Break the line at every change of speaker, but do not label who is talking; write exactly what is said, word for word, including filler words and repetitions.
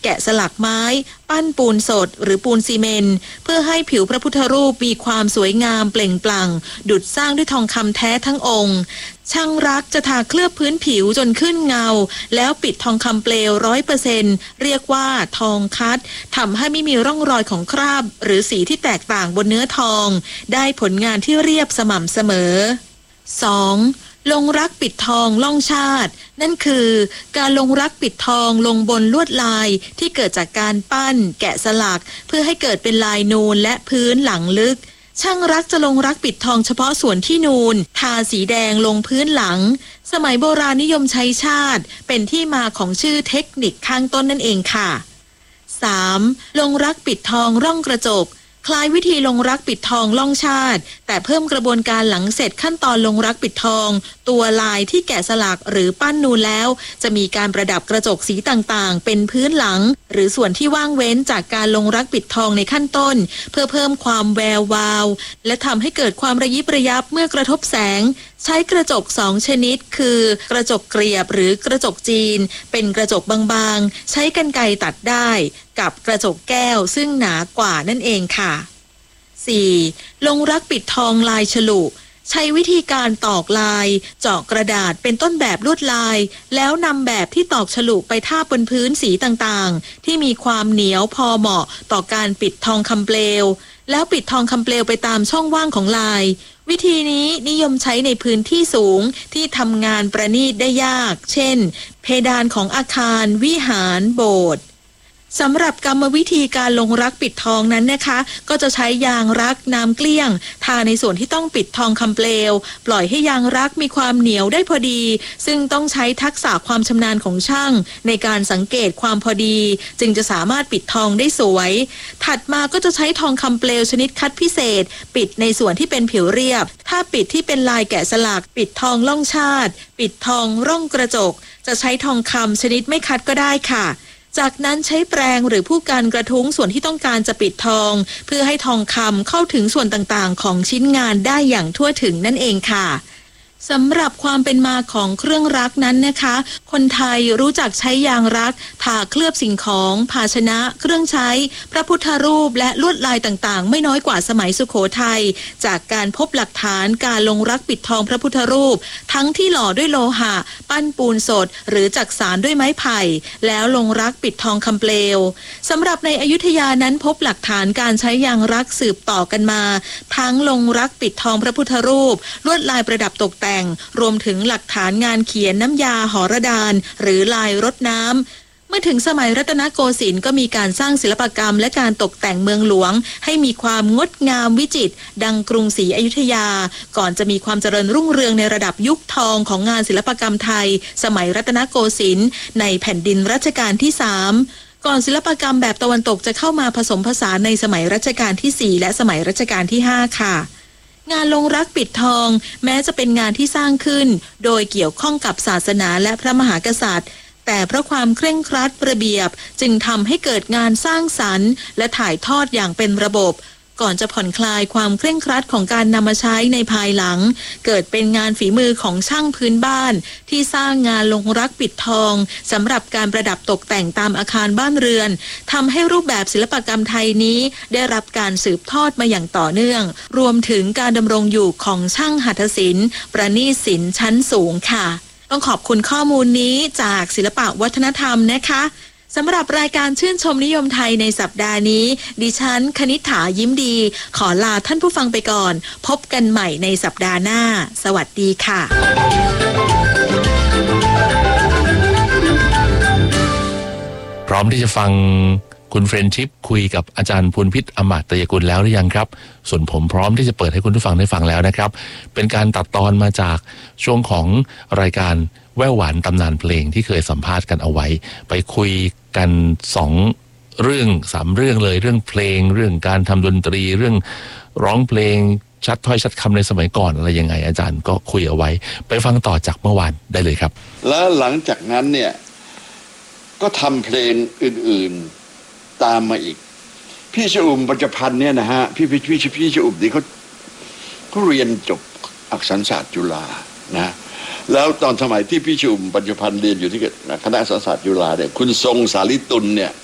แกะสลักไม้ปั้นปูนสดหรือปูนซีเมนต์เพื่อให้ผิวพระพุทธรูปมีความสวยงามเปล่งปลั่งดุจสร้างด้วยทองคำแท้ทั้งองค์ช่างรักจะทาเคลือบพื้นผิวจนขึ้นเงาแล้วปิดทองคำเปลวร้อยเปอร์เซ็นต์เรียกว่าทองคัดทำให้ไม่มีร่องรอยของคราบหรือสีที่แตกต่างบนเนื้อทองได้ผลงานที่เรียบสม่ำเสมอ สอง. ลงรักปิดทองล่องชาตินั่นคือการลงรักปิดทองลงบนลวดลายที่เกิดจากการปั้นแกะสลักเพื่อให้เกิดเป็นลายนูนและพื้นหลังลึกช่างรักจะลงรักปิดทองเฉพาะส่วนที่นูนทาสีแดงลงพื้นหลังสมัยโบราณนิยมใช้ชาติเป็นที่มาของชื่อเทคนิคข้างต้นนั่นเองค่ะ สาม. ลงรักปิดทองร่องกระจกคล้ายวิธีลงรักปิดทองล่องชาติแต่เพิ่มกระบวนการหลังเสร็จขั้นตอนลงรักปิดทองตัวลายที่แกะสลักหรือปั้นนูนแล้วจะมีการประดับกระจกสีต่างๆเป็นพื้นหลังหรือส่วนที่ว่างเว้นจากการลงรักปิดทองในขั้นต้นเพื่อเพิ่มความแวววาวและทำให้เกิดความระยิบระยับเมื่อกระทบแสงใช้กระจกสองชนิดคือกระจกเกลียบหรือกระจกจีนเป็นกระจกบางๆใช้กรรไกรตัดได้กับกระจกแก้วซึ่งหนากว่านั่นเองค่ะ สี่. ลงรักปิดทองลายฉลุใช้วิธีการตอกลายเจาะกระดาษเป็นต้นแบบลวดลายแล้วนำแบบที่ตอกฉลุไปทาบบนพื้นสีต่างๆที่มีความเหนียวพอเหมาะต่อการปิดทองคำเปลวแล้วปิดทองคำเปลวไปตามช่องว่างของลายวิธีนี้นิยมใช้ในพื้นที่สูงที่ทำงานประณีตได้ยากเช่นเพดานของอาคารวิหารโบสถ์สำหรับกรรมวิธีการลงรักปิดทองนั้นนะคะก็จะใช้ยางรักน้ำเกลี้ยงทาในส่วนที่ต้องปิดทองคำเปลวปล่อยให้ยางรักมีความเหนียวได้พอดีซึ่งต้องใช้ทักษะความชำนาญของช่างในการสังเกตความพอดีจึงจะสามารถปิดทองได้สวยถัดมาก็จะใช้ทองคำเปลวชนิดคัดพิเศษปิดในส่วนที่เป็นผิวเรียบถ้าปิดที่เป็นลายแกะสลักปิดทองล่องชาติปิดทองร่องกระจกจะใช้ทองคำชนิดไม่คัดก็ได้ค่ะจากนั้นใช้แปรงหรือผู้กันกระทุ้งส่วนที่ต้องการจะปิดทองเพื่อให้ทองคำเข้าถึงส่วนต่างๆของชิ้นงานได้อย่างทั่วถึงนั่นเองค่ะสำหรับความเป็นมาของเครื่องรักนั้นนะคะคนไทยรู้จักใช้ยางรักทาเคลือบสิ่งของภาชนะเครื่องใช้พระพุทธรูปและลวดลายต่างๆไม่น้อยกว่าสมัยสุโขทัยจากการพบหลักฐานการลงรักปิดทองพระพุทธรูปทั้งที่หล่อด้วยโลหะปั้นปูนสดหรือจักสานด้วยไม้ไผ่แล้วลงรักปิดทองคำเปลวสำหรับในอยุธยานั้นพบหลักฐานการใช้ยางรักสืบต่อกันมาทั้งลงรักปิดทองพระพุทธรูปลวดลายประดับตกแต่งรวมถึงหลักฐานงานเขียนน้ำยาหรดานหรือลายรดน้ำเมื่อถึงสมัยรัตนโกสินทร์ก็มีการสร้างศิลปกรรมและการตกแต่งเมืองหลวงให้มีความงดงามวิจิตรดังกรุงศรีอยุธยาก่อนจะมีความเจริญรุ่งเรืองในระดับยุคทองของงานศิลปกรรมไทยสมัยรัตนโกสินทร์ในแผ่นดินรัชกาลที่สามก่อนศิลปกรรมแบบตะวันตกจะเข้ามาผสมผสานในสมัยรัชกาลที่สี่และสมัยรัชกาลที่ห้าค่ะงานลงรักปิดทองแม้จะเป็นงานที่สร้างขึ้นโดยเกี่ยวข้องกับศาสนาและพระมหากษัตริย์แต่เพราะความเคร่งครัดระเบียบจึงทำให้เกิดงานสร้างสรรค์และถ่ายทอดอย่างเป็นระบบก่อนจะผ่อนคลายความเคร่งครัดของการนำมาใช้ในภายหลังเกิดเป็นงานฝีมือของช่างพื้นบ้านที่สร้างงานลงรักปิดทองสำหรับการประดับตกแต่งตามอาคารบ้านเรือนทำให้รูปแบบศิลปกรรมไทยนี้ได้รับการสืบทอดมาอย่างต่อเนื่องรวมถึงการดำรงอยู่ของช่างหัตถศิลป์ประณีตศิลป์ชั้นสูงค่ะต้องขอบคุณข้อมูลนี้จากศิลปะวัฒนธรรมนะคะสำหรับรายการชื่นชมนิยมไทยในสัปดาห์นี้ดิฉันคณิษฐายิ้มดีขอลาท่านผู้ฟังไปก่อนพบกันใหม่ในสัปดาห์หน้าสวัสดีค่ะ
พร้อมที่จะฟังคุณเฟรนชิพคุยกับอาจารย์พูนพิษอมาตยกุลแล้วหรือยังครับส่วนผมพร้อมที่จะเปิดให้คุณผู้ฟังได้ฟังแล้วนะครับเป็นการตัดตอนมาจากช่วงของรายการแว่วหวานตำนานเพลงที่เคยสัมภาษณ์กันเอาไว้ไปคุยกันสองเรื่องสามเรื่องเลยเรื่องเพลงเรื่องการทำดนตรีเรื่องร้องเพลงชัดถ้อยชัดคำในสมัยก่อนอะไรยังไงอาจารย์ก็คุยเอาไว้ไปฟังต่อจากเมื่อวานได้เลยครับ
แล้วหลังจากนั้นเนี่ยก็ทำเพลงอื่นๆตามมาอีกพี่ชอุ่มปัญจพันธ์เนี่ยนะฮะพี่พี่พี่พี่ชอุ่มนี่เขาเขาเรียนจบอักษรศาสตร์จุฬานะแล้วตอนสมัยที่พี่ชอุ่มปัญจพันธ์เรียนอยู่ที่คณะอักษรศาสตร์จุฬาเนี่ยคุณทรงสาลิตุลเนี่ย